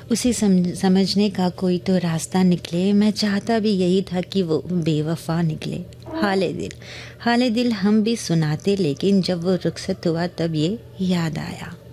उसे समझने का कोई तो रास्ता निकले। मैं चाहता भी यही था कि वो बेवफा निकले। हाले दिल हम भी सुनाते, लेकिन जब वो रुखसत हुआ तब ये याद आया।